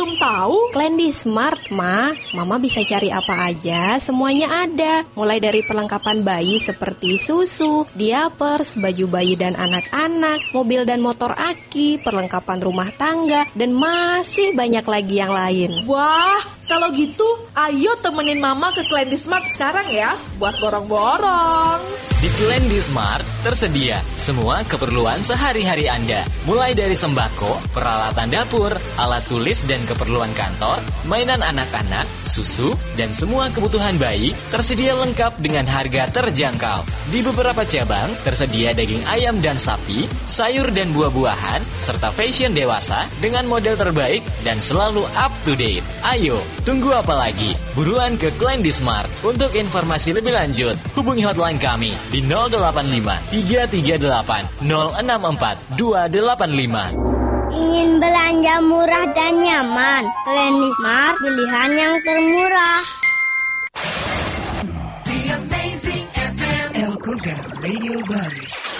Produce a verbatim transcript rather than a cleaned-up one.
belum tahu. Klendi Smart, Ma. Mama bisa cari apa aja, semuanya ada. Mulai dari perlengkapan bayi seperti susu, diapers, baju bayi dan anak-anak, mobil dan motor aki, perlengkapan rumah tangga, dan masih banyak lagi yang lain. Wah, kalau gitu ayo temenin Mama ke Klendi Smart sekarang ya, buat borong-borong. Di Klendi Smart tersedia semua keperluan sehari-hari Anda. Mulai dari sembako, peralatan dapur, alat tulis dan keperluan kantor, mainan anak-anak, susu, dan semua kebutuhan bayi tersedia lengkap dengan harga terjangkau. Di beberapa cabang tersedia daging ayam dan sapi, sayur dan buah-buahan, serta fashion dewasa dengan model terbaik dan selalu up to date. Ayo, tunggu apa lagi? Buruan ke Klendi Smart. Untuk informasi lebih lanjut, hubungi hotline kami di nol delapan lima tiga tiga delapan nol enam empat dua delapan lima. Ingin belanja murah dan nyaman? Klendi Smart, pilihan yang termurah. The Amazing F M El Cougar Radio Bali.